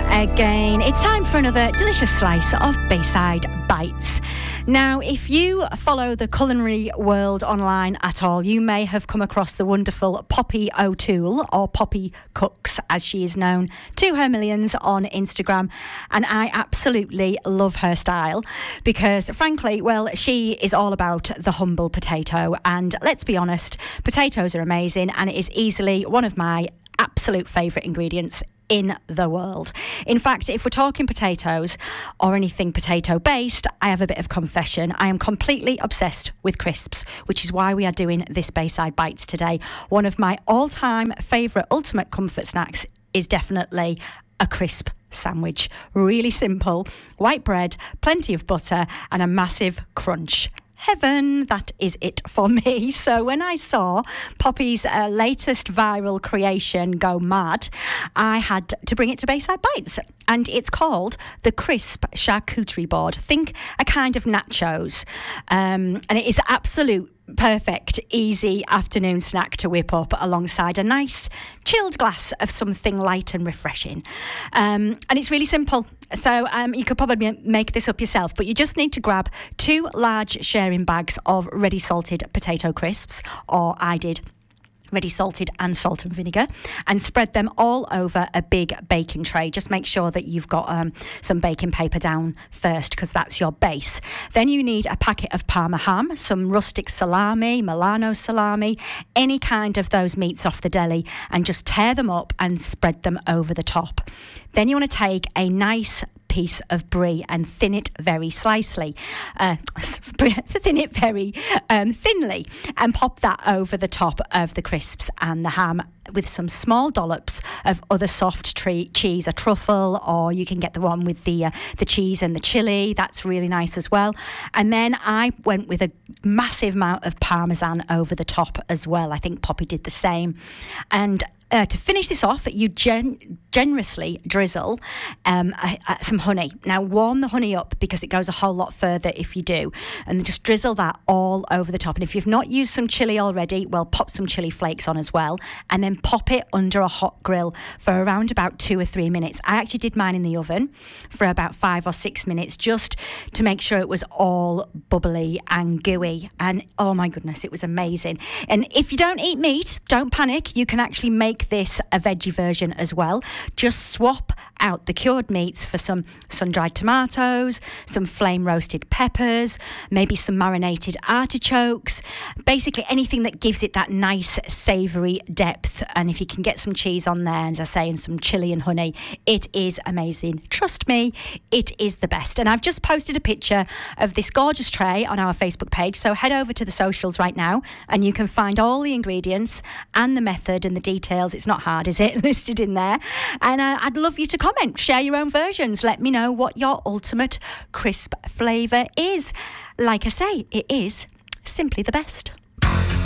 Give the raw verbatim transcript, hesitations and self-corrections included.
again. It's time for another delicious slice of Bayside Bites. Now, if you follow the culinary world online at all, you may have come across the wonderful Poppy O'Toole, or Poppy Cooks as she is known to her millions on Instagram, and I absolutely love her style because, frankly, well, she is all about the humble potato, and let's be honest, potatoes are amazing, and it is easily one of my absolute favourite ingredients in the world. In fact, if we're talking potatoes or anything potato based, I have a bit of confession. I am completely obsessed with crisps, which is why we are doing this Bayside Bites today. One of my all-time favourite ultimate comfort snacks is definitely a crisp sandwich. Really simple, white bread, plenty of butter and a massive crunch. Heaven, that is it for me. So when I saw Poppy's uh, latest viral creation go mad, I had to bring it to Bayside Bites, and it's called the Crisp Charcuterie Board. Think a kind of nachos, um, and it is absolute perfect, easy afternoon snack to whip up alongside a nice chilled glass of something light and refreshing. Um, and it's really simple. So um, you could probably make this up yourself, but you just need to grab two large sharing bags of ready salted potato crisps, or I did ready salted and salt and vinegar, and spread them all over a big baking tray. Just make sure that you've got um, some baking paper down first, because that's your base. Then you need a packet of Parma ham, some rustic salami, Milano salami, any kind of those meats off the deli, and just tear them up and spread them over the top. Then you want to take a nice piece of brie and thin it very slicely, uh, thin it very um, thinly, and pop that over the top of the crisps and the ham with some small dollops of other soft tree cheese, a truffle, or you can get the one with the uh, the cheese and the chilli. That's really nice as well. And then I went with a massive amount of parmesan over the top as well. I think Poppy did the same. And Uh, to finish this off, you gen- generously drizzle um, uh, uh, some honey. Now, warm the honey up because it goes a whole lot further if you do. And just drizzle that all over the top. And if you've not used some chilli already, well, pop some chilli flakes on as well. And then pop it under a hot grill for around about two or three minutes. I actually did mine in the oven for about five or six minutes just to make sure it was all bubbly and gooey. And oh my goodness, it was amazing. And if you don't eat meat, don't panic. You can actually make this a veggie version as well. Just swap out the cured meats for some sun-dried tomatoes, some flame roasted peppers, maybe some marinated artichokes, basically anything that gives it that nice savoury depth. And if you can get some cheese on there, as I say, and some chilli and honey, it is amazing. Trust me, it is the best. And I've just posted a picture of this gorgeous tray on our Facebook page, so head over to the socials right now and you can find all the ingredients and the method and the details. It's not hard, is it? Listed in there. And uh, I'd love you to comment, share your own versions, let me know what your ultimate crisp flavour is. Like I say, it is simply the best.